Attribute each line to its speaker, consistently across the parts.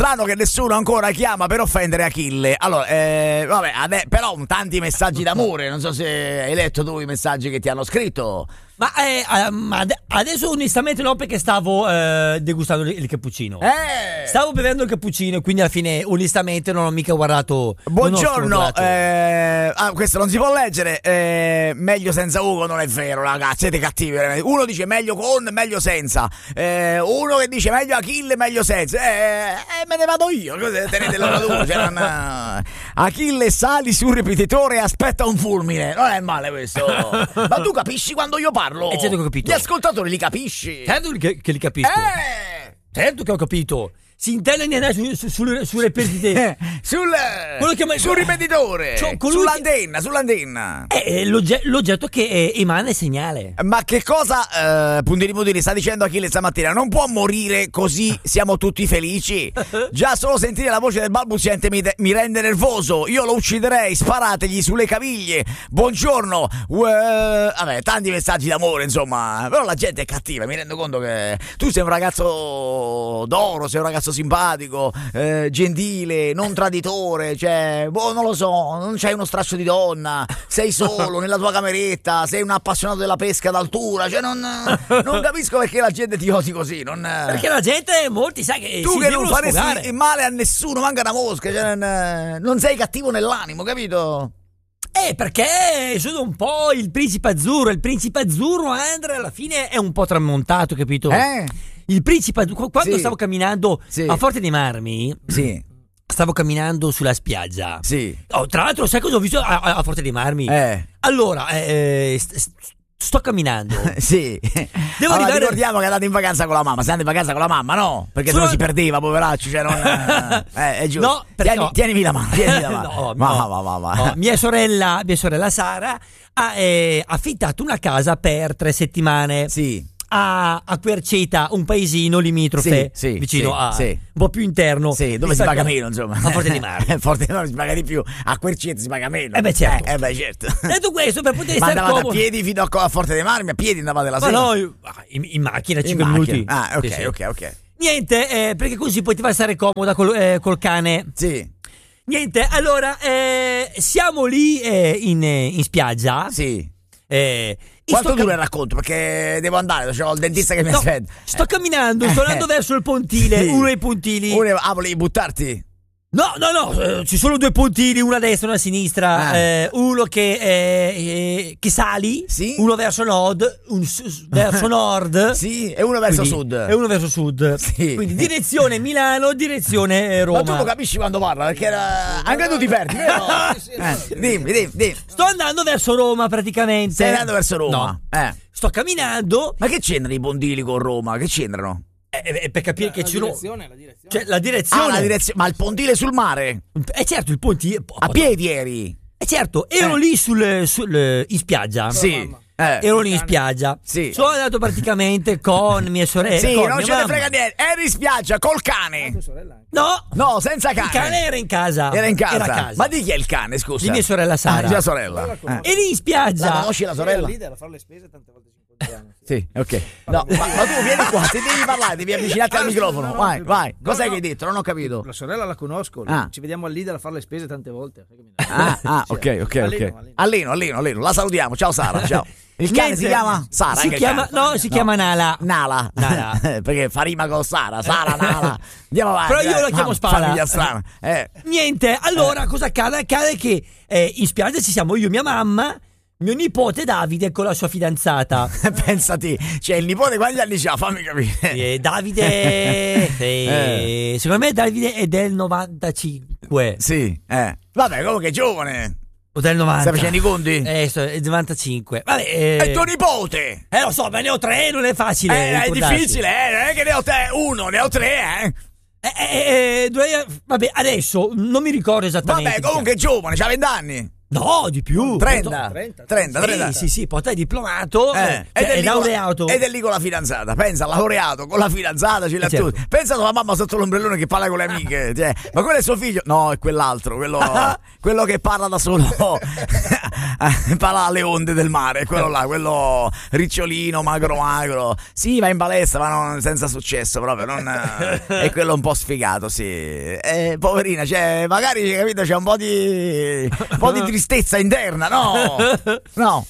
Speaker 1: Strano che nessuno ancora chiama per offendere Achille. Allora, però tanti messaggi d'amore. Non so se hai letto tu i messaggi che ti hanno scritto.
Speaker 2: Ma adesso onestamente no, perché stavo degustando il cappuccino. Stavo bevendo il cappuccino, quindi alla fine onestamente non ho mica guardato.
Speaker 1: Buongiorno, questo non si può leggere. Meglio senza Ugo non è vero, ragazzi, siete cattivi. Uno dice meglio con, meglio senza. Uno che dice meglio Achille, meglio senza. Me ne vado io. Tenete la luce. Achille sali sul ripetitore e aspetta un fulmine. Non è male questo. Ma tu capisci quando io parlo?
Speaker 2: Certo che ho capito.
Speaker 1: Gli ascoltatori li capisci?
Speaker 2: Certo che li capisco. Certo che ho capito. Si intende di andare sulle perdite.
Speaker 1: Sul ripetitore. Sull'antenna.
Speaker 2: È l'oggetto che emana il segnale.
Speaker 1: Ma che cosa, puntini, sta dicendo Achille stamattina? Non può morire così siamo tutti felici? Già solo sentire la voce del balbuziente mi rende nervoso. Io lo ucciderei, sparategli sulle caviglie. Buongiorno. Vabbè, tanti messaggi d'amore, insomma. Però la gente è cattiva, mi rendo conto che tu sei un ragazzo d'oro, sei un ragazzo simpatico, gentile, non traditore, cioè, non lo so, non c'hai uno straccio di donna, sei solo nella tua cameretta, sei un appassionato della pesca d'altura, cioè non capisco perché la gente ti osi così,
Speaker 2: perché la gente, molti sai che
Speaker 1: tu
Speaker 2: si
Speaker 1: che non
Speaker 2: devono
Speaker 1: faresti
Speaker 2: sfogare.
Speaker 1: male a nessuno, manca una mosca, cioè, non sei cattivo nell'animo, capito?
Speaker 2: Perché sono un po' il principe azzurro. Il principe azzurro, Andrea, alla fine è un po' tramontato, capito? Il principe azzurro, quando stavo camminando a Forte dei Marmi, stavo camminando sulla spiaggia. Tra l'altro, sai cosa ho visto a Forte dei Marmi? Allora, sto camminando. Devo arrivare.
Speaker 1: Ricordiamo che è andato in vacanza con la mamma. Sei andato in vacanza con la mamma, no? Perché se no si perdeva, poveraccio. Cioè è giusto.
Speaker 2: No, perché
Speaker 1: tienimi la mano.
Speaker 2: No. Mia sorella Sara ha affittato una casa per 3 settimane. A Querceta, un paesino limitrofe, vicino un po' più interno.
Speaker 1: Dove si paga meno, insomma.
Speaker 2: A Forte dei Marmi.
Speaker 1: Forte dei Marmi si paga di più. A Querceta si paga meno.
Speaker 2: Certo. Detto questo, per poter stare
Speaker 1: andavate
Speaker 2: comodo.
Speaker 1: a piedi fino a Forte dei Marmi? A piedi andavate la sera?
Speaker 2: Ma no, in macchina 5 minuti.
Speaker 1: Ok.
Speaker 2: Niente, perché così poteva stare comoda col cane. Niente, allora siamo lì in spiaggia.
Speaker 1: Quanto dura il racconto? Perché devo andare, c'ho il dentista che mi aspetta.
Speaker 2: Sto camminando, sto andando verso il pontile, uno dei pontili.
Speaker 1: Volevi buttarti?
Speaker 2: No, ci sono 2 pontili, uno a destra e uno a sinistra. Uno che sali, uno verso nord, verso nord,
Speaker 1: e uno verso sud.
Speaker 2: E uno verso sud. Quindi direzione Milano, direzione Roma.
Speaker 1: Ma tu lo capisci quando parla? Perché anche tu ti perdi, vero? Dimmi.
Speaker 2: Sto andando verso Roma praticamente.
Speaker 1: Stai andando verso Roma?
Speaker 2: No. Sto camminando.
Speaker 1: Ma che c'entrano i pontili con Roma? Che c'entrano?
Speaker 2: Per capire che c'è
Speaker 3: la direzione.
Speaker 2: Cioè, la direzione.
Speaker 1: Ma il pontile sul mare?
Speaker 2: Certo, il pontile.
Speaker 1: A piedi eri?
Speaker 2: Certo, ero lì in spiaggia. Ero lì in spiaggia. Sono andato praticamente con mia sorella.
Speaker 1: Non ce ne frega niente. Eri in spiaggia col cane. No, senza cane.
Speaker 2: Il cane era in casa.
Speaker 1: Era a casa. Ma di chi è il cane, scusa?
Speaker 2: Di mia sorella Sara.
Speaker 1: Di mia sorella.
Speaker 2: E lì in spiaggia.
Speaker 1: La conosci la sorella?
Speaker 3: Lì deve fare le spese tante volte.
Speaker 1: Ok. No, ma tu vieni qua, se devi parlare, devi avvicinarti al microfono. Vai. Cos'è che hai detto? Non ho capito.
Speaker 3: La sorella la conosco. Ci vediamo al leader a fare le spese tante volte.
Speaker 1: Ok. Alleno. La salutiamo. Ciao Sara, ciao. Il cane si chiama Sara?
Speaker 2: Si chiama Nala.
Speaker 1: Nala. Perché fa rima con Sara. Nala. Andiamo avanti.
Speaker 2: Però io la chiamo Spara.
Speaker 1: Famiglia strana.
Speaker 2: Niente, allora cosa accade? Accade che in spiaggia ci siamo io, mia mamma, mio nipote Davide con la sua fidanzata.
Speaker 1: Pensati, cioè il nipote quanti anni c'ha? Fammi capire.
Speaker 2: Davide secondo me Davide è del 95.
Speaker 1: Vabbè, comunque è giovane.
Speaker 2: O del 90.
Speaker 1: Stai facendo i conti?
Speaker 2: È 95. Vabbè,
Speaker 1: è tuo nipote.
Speaker 2: Lo so, ma ne ho 3, non è facile.
Speaker 1: È difficile, non è che ne ho 1, ne ho 3,
Speaker 2: vabbè, adesso non mi ricordo esattamente.
Speaker 1: Vabbè, comunque è giovane, c'ha 20 anni.
Speaker 2: No, di più.
Speaker 1: 30.
Speaker 2: Sì, poi te è diplomato, è laureato.
Speaker 1: Ed è lì con la fidanzata. Pensa, laureato, con la fidanzata, ce l'ha tutti. Pensa alla mamma sotto l'ombrellone che parla con le amiche. Cioè, ma quello è suo figlio? No, è quell'altro, quello che parla da solo. Parla alle onde del mare, quello là, quello ricciolino, magro. Sì, va in palestra, ma non, senza successo proprio. È quello un po' sfigato, sì. Poverina, cioè, magari, capito, c'è un po' di tristezza interna, no? No,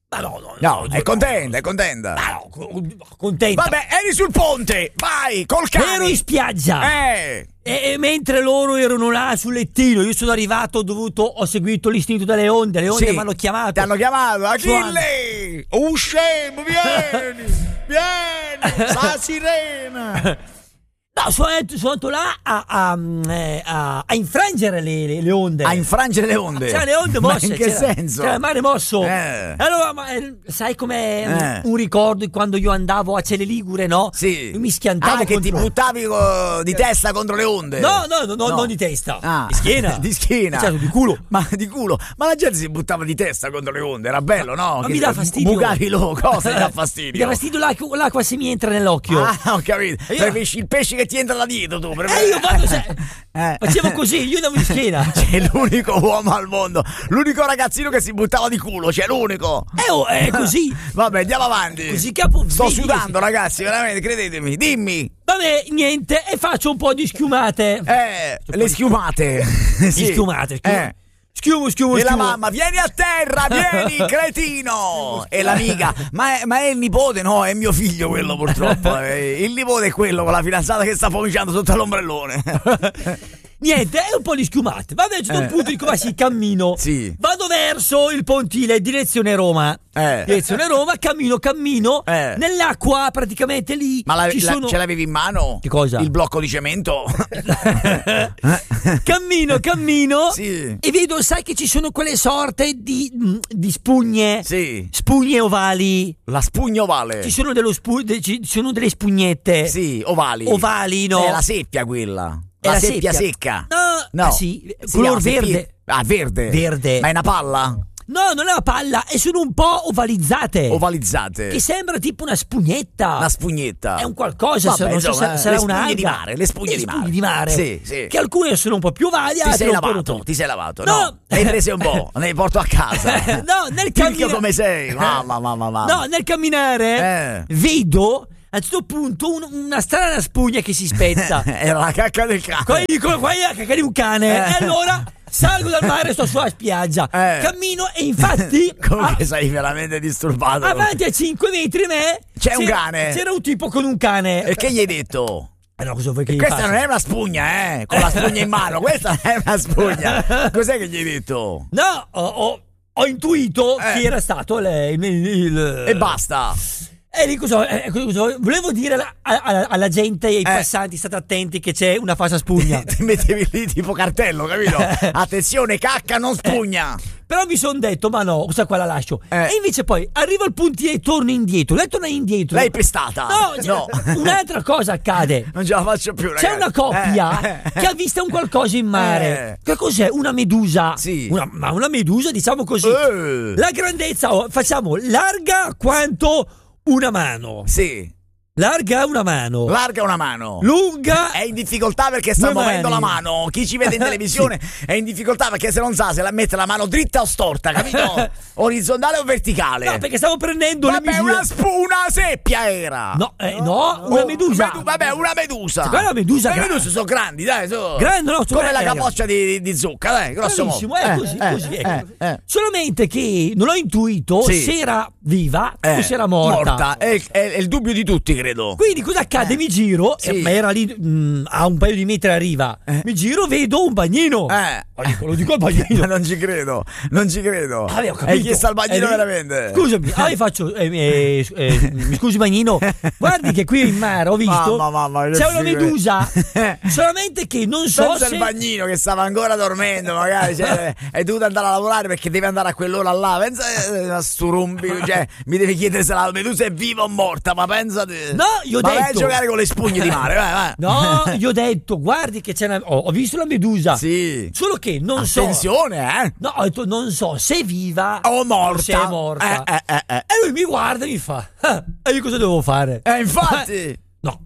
Speaker 1: è contenta.
Speaker 2: Contenta.
Speaker 1: Vabbè, eri sul ponte, vai, col cane.
Speaker 2: Ero in spiaggia. E mentre loro erano là sul lettino, io sono arrivato, ho seguito l'istinto delle onde. Le onde mi hanno chiamato.
Speaker 1: Ti hanno chiamato, Achille! Scemo, vieni, sa sirena.
Speaker 2: No, sono andato là a infrangere le onde.
Speaker 1: A infrangere le onde?
Speaker 2: Cioè, le onde mosse.
Speaker 1: Ma in che senso?
Speaker 2: C'era il mare mosso. Allora, sai com'è un ricordo di quando io andavo a Celle Ligure, no?
Speaker 1: Sì.
Speaker 2: Io mi schiantavo
Speaker 1: che ti buttavi di testa contro le onde?
Speaker 2: No, non di testa. Di schiena.
Speaker 1: Di schiena.
Speaker 2: Certo, di culo.
Speaker 1: Ma di culo. Ma la gente si buttava di testa contro le onde, era bello, no?
Speaker 2: Ma mi dà fastidio.
Speaker 1: Bucavi cosa mi dà fastidio?
Speaker 2: Mi dà fastidio l'acqua se mi entra nell'occhio.
Speaker 1: Ho capito. Il pesce che ti entra da dietro tu.
Speaker 2: Io vado, facevo così, io andavo in schiena.
Speaker 1: C'è l'unico uomo al mondo, l'unico ragazzino che si buttava di culo, c'è l'unico.
Speaker 2: È così.
Speaker 1: Vabbè, andiamo avanti.
Speaker 2: Così
Speaker 1: sto sudando, ragazzi, veramente, credetemi. Dimmi.
Speaker 2: Vabbè, niente, e faccio un po' di schiumate.
Speaker 1: Le schiumate.
Speaker 2: Sì. Schiumate. Schiumo.
Speaker 1: E la mamma, vieni a terra, vieni, cretino! E l'amica, ma è il nipote? No, è mio figlio quello, purtroppo. Il nipote è quello con la fidanzata che sta pomiciando sotto l'ombrellone.
Speaker 2: Niente, è un po' di schiumate. Vabbè, c'è un punto di come si cammino.
Speaker 1: Sì.
Speaker 2: Vado verso il pontile, direzione Roma. Direzione Roma, cammino. Nell'acqua, praticamente lì.
Speaker 1: Ma
Speaker 2: sono...
Speaker 1: ce l'avevi in mano?
Speaker 2: Che cosa?
Speaker 1: Il blocco di cemento?
Speaker 2: Cammino.
Speaker 1: Sì.
Speaker 2: E vedo, sai che ci sono quelle sorte di spugne.
Speaker 1: Sì.
Speaker 2: Spugne ovali.
Speaker 1: La spugna ovale.
Speaker 2: Ci sono ci sono delle spugnette.
Speaker 1: Sì, ovali.
Speaker 2: Ovali, no?
Speaker 1: È la seppia quella. La seppia secca.
Speaker 2: No. Sì, color verde.
Speaker 1: Verde. Ma è una palla?
Speaker 2: No, non è una palla, e sono un po' ovalizzate. Che sembra tipo una spugnetta.
Speaker 1: Una spugnetta.
Speaker 2: È un qualcosa,
Speaker 1: vabbè,
Speaker 2: non so se sarà un'alga.
Speaker 1: Le spugne di mare.
Speaker 2: Sì. Che alcune sono un po' più ovali,
Speaker 1: ti sei lavato? No. Ne hai prese un po', ne porto a casa.
Speaker 2: No, nel camminare.
Speaker 1: come sei? Mamma.
Speaker 2: No, nel camminare vedo a un certo punto una strana spugna che si spezza.
Speaker 1: Era la cacca del cane.
Speaker 2: Poi dico, qua è la cacca di un cane. E allora salgo dal mare e sto sulla spiaggia. Cammino e infatti
Speaker 1: comunque sei veramente disturbato.
Speaker 2: Avanti a 5 metri da me
Speaker 1: c'è un cane.
Speaker 2: C'era un tipo con un cane.
Speaker 1: E che gli hai detto?
Speaker 2: No, cosa vuoi che
Speaker 1: questa non è una spugna, con la spugna in mano. Questa non è una spugna. Cos'è che gli hai detto?
Speaker 2: No, ho intuito che era stato
Speaker 1: e basta.
Speaker 2: E lì cosa volevo dire alla gente e ai passanti, state attenti che c'è una falsa spugna.
Speaker 1: Ti mettevi lì tipo cartello, capito? Attenzione, cacca non spugna.
Speaker 2: Però mi sono detto, ma no, questa qua la lascio. E invece poi arrivo al puntile e torno indietro. Lei torna indietro.
Speaker 1: L'hai pestata?
Speaker 2: No. Un'altra cosa accade.
Speaker 1: Non ce la faccio più, ragazzi.
Speaker 2: C'è una coppia che ha visto un qualcosa in mare. Che cos'è? Una medusa.
Speaker 1: Sì.
Speaker 2: Ma una medusa, diciamo così. La grandezza, facciamo larga quanto una mano.
Speaker 1: Sì.
Speaker 2: Larga una mano. Lunga
Speaker 1: è in difficoltà perché sta muovendo la mano. Chi ci vede in televisione è in difficoltà perché se non sa se la mette la mano dritta o storta, capito? Orizzontale o verticale.
Speaker 2: No, perché stavo prendendo le misure.
Speaker 1: Una seppia era.
Speaker 2: No, una medusa.
Speaker 1: Una medusa.
Speaker 2: Una medusa.
Speaker 1: Le meduse sono grandi, dai,
Speaker 2: grandi, no,
Speaker 1: come la capoccia di zucca, dai, grosso modo.
Speaker 2: Così. Solamente che non ho intuito se era viva o se era morta.
Speaker 1: È il dubbio di tutti, credo.
Speaker 2: Quindi cosa accade? Mi giro, ma era lì a un paio di metri a riva. Mi giro, vedo un bagnino. Lo dico al bagnino.
Speaker 1: Ma non ci credo.
Speaker 2: Ho capito.
Speaker 1: Hai chiesto al bagnino veramente?
Speaker 2: Scusami, faccio. Mi scusi, bagnino. Guardi che qui in mare ho visto.
Speaker 1: Mamma,
Speaker 2: c'è una medusa. Solamente che non so
Speaker 1: pensa il bagnino che stava ancora dormendo, magari. È dovuto andare a lavorare perché deve andare a quell'ora là. Pensa a sto rumbico. Mi deve chiedere se la medusa è viva o morta. Ma pensate.
Speaker 2: No, io ho detto.
Speaker 1: Vai a giocare con le spugne di mare, vai.
Speaker 2: No, io ho detto, guardi che c'è ho visto la medusa.
Speaker 1: Sì.
Speaker 2: Solo che non
Speaker 1: Attenzione,
Speaker 2: No, ho detto non so se è viva
Speaker 1: o morta.
Speaker 2: Se è morta. E lui mi guarda e mi fa: e io cosa devo fare?
Speaker 1: Infatti.
Speaker 2: No.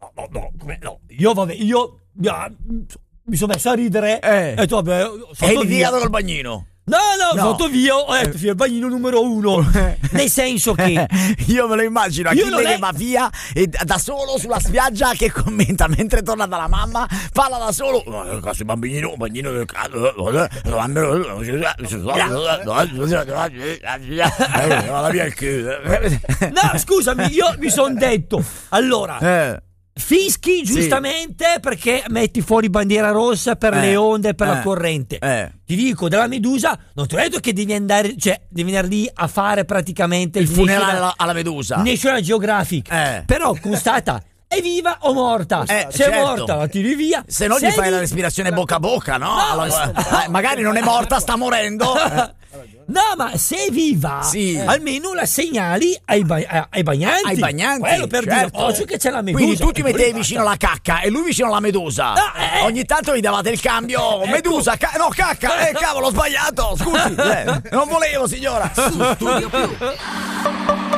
Speaker 2: Io mi sono messo a ridere. E ho detto, vabbè,
Speaker 1: hai litigato col bagnino?
Speaker 2: No, sotto via, ho detto il bagnino numero 1. Nel senso che
Speaker 1: io me lo immagino Achille che va via e da solo sulla spiaggia che commenta mentre torna dalla mamma, parla da solo. Questo bagnino del cazzo.
Speaker 2: No, scusami, io mi sono detto, allora fischi giustamente perché metti fuori bandiera rossa per le onde, per la corrente. Ti dico, della Medusa non ti ho detto che devi andare, devi andare lì a fare praticamente
Speaker 1: il funerale alla Medusa,
Speaker 2: National Geographic. Però constata, è viva o morta? Se è morta la tiri via.
Speaker 1: Se no gli fai la respirazione bocca a bocca, no? Magari non è morta, sta morendo.
Speaker 2: No, ma se è viva, almeno la segnali ai bagnanti.
Speaker 1: Ai bagnanti.
Speaker 2: Quello per dire, occhio che c'è la Medusa.
Speaker 1: Quindi tu ti mettevi vicino alla cacca e lui vicino alla Medusa. Ogni tanto gli davate il cambio. Medusa, cacca. Cavolo, ho sbagliato. Scusi. Non volevo, signora.
Speaker 4: Su Studio Più.